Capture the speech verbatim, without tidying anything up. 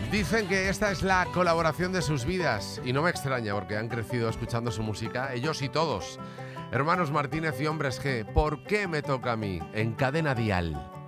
Dicen que esta es la colaboración de sus vidas y no me extraña porque han crecido escuchando su música, ellos y todos. Hermanos Martínez y Hombres G, ¿por qué me toca a mí? En Cadena Dial.